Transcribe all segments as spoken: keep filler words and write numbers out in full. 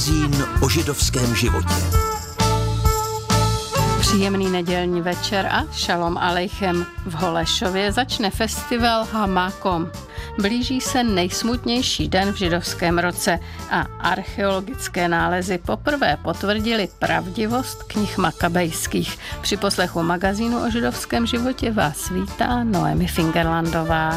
Zín o židovském životě. Příjemný nedělní večer a šalom alejchem. V Holešově začne festival Hamakom. Blíží se nejsmutnější den v židovském roce a archeologické nálezy poprvé potvrdily pravdivost knih makabejských. Při poslechu magazínu o židovském životě vás vítá Noemi Fingerlandová.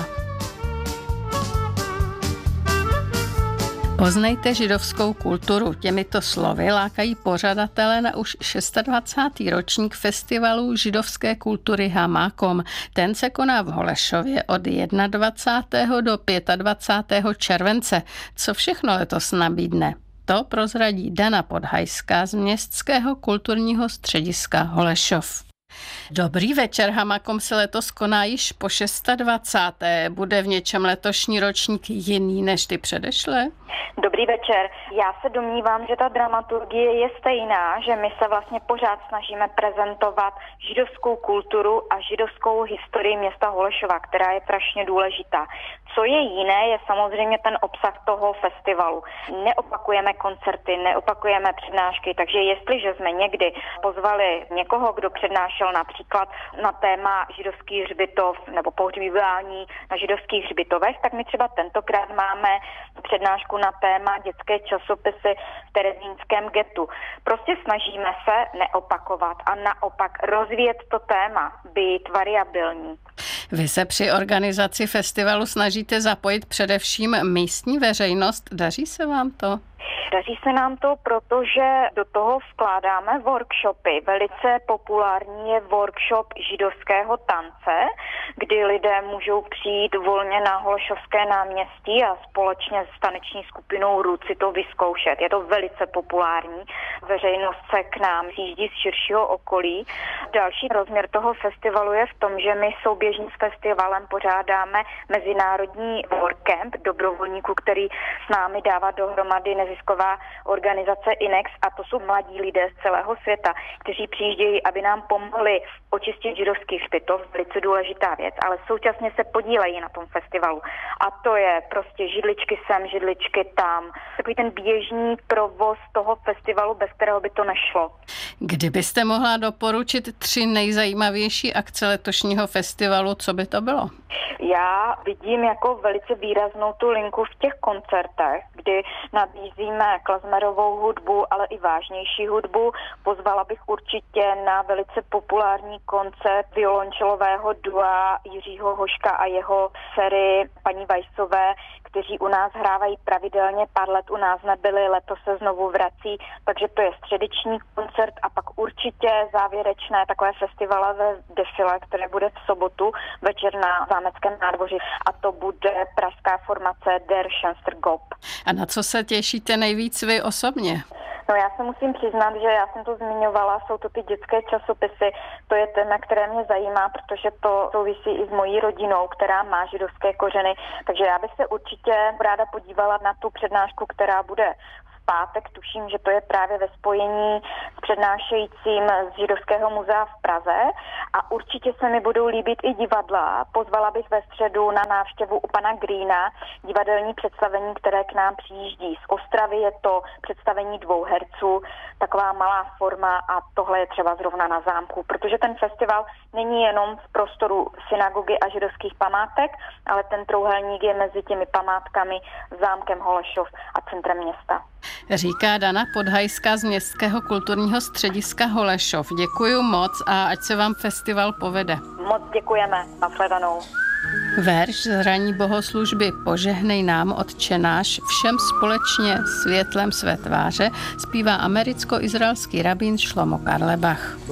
Poznejte židovskou kulturu. Těmito slovy lákají pořadatelé na už dvacátý šestý ročník festivalu židovské kultury Hamakom. Ten se koná v Holešově od dvacátého prvního do dvacátého pátého července. Co všechno letos nabídne? To prozradí Dana Podhajská z Městského kulturního střediska Holešov. Dobrý večer, Hamakom se letos koná již po dvacáté šesté Bude v něčem letošní ročník jiný než ty předešlé? Dobrý večer. Já se domnívám, že ta dramaturgie je stejná, že my se vlastně pořád snažíme prezentovat židovskou kulturu a židovskou historii města Holešova, která je strašně důležitá. Co je jiné, je samozřejmě ten obsah toho festivalu. Neopakujeme koncerty, neopakujeme přednášky, takže jestliže jsme někdy pozvali někoho, kdo přednášel například na téma židovský hřbitov nebo pohřbívání na židovských hřbitovech, tak my třeba tentokrát máme přednášku na téma dětské časopisy v terezínském getu. Prostě snažíme se neopakovat a naopak rozvíjet to téma, být variabilní. Vy se při organizaci festivalu snažíte zapojit především místní veřejnost. Daří se vám to? Daří se nám to, protože do toho vkládáme workshopy. Velice populární je workshop židovského tance, kdy lidé můžou přijít volně na Holešovské náměstí a společně s taneční skupinou Růd si to vyzkoušet. Je to velice populární. Veřejnost se k nám přijíždí z širšího okolí. Další rozměr toho festivalu je v tom, že my souběžně s festivalem pořádáme mezinárodní workcamp dobrovolníků, který s námi dává dohromady nezisková organizace Inex, a to jsou mladí lidé z celého světa, kteří přijíždějí, aby nám pomohli očistit židovský hřbitov, velice důležitá věc, ale současně se podílejí na tom festivalu. A to je prostě židličky sem, židličky tam. Takový ten běžný provoz toho festivalu, bez kterého by to nešlo. Kdybyste mohla doporučit tři nejzajímavější akce letošního festivalu, co by to bylo? Já vidím jako velice výraznou tu linku v těch koncertech, kdy nabízíme klezmerovou hudbu, ale i vážnější hudbu. Pozvala bych určitě na velice populární koncert violončelového dua Jiřího Hoška a jeho dcery paní Vajsové, kteří u nás hrávají pravidelně, pár let u nás nebyli, letos se znovu vrací, takže to je středeční koncert a pak určitě závěrečné takové festivalové defile, které bude v sobotu večer na Zámeckém nádvoří, a to bude pražská formace Der Schönster Gob. A na co se těšíte nejvíc vy osobně? No, já se musím přiznat, že já jsem to zmiňovala, jsou to ty dětské časopisy, to je téma, které mě zajímá, protože to souvisí i s mojí rodinou, která má židovské kořeny, takže já bych se určitě ráda podívala na tu přednášku, která bude v pátek, tuším, že to je právě ve spojení s přednášejícím z Židovského muzea v Praze, a určitě se mi budou líbit i divadla. Pozvala bych ve středu na návštěvu u pana Greena divadelní představení, které k nám přijíždí z Ostravy. Je to představení dvou herců, taková malá forma, a tohle je třeba zrovna na zámku, protože ten festival není jenom v prostoru synagogy a židovských památek, ale ten trouhelník je mezi těmi památkami, zámkem Holešov a centrem města. Říká Dana Podhajská z Městského kulturního střediska Holešov. Děkuju moc a ať se vám festival povede. Moc děkujeme. Nashledanou. Verš z ranní bohoslužby Požehnej nám, Otče náš, všem společně světlem své tváře zpívá americko-izraelský rabín Šlomo Carlebach.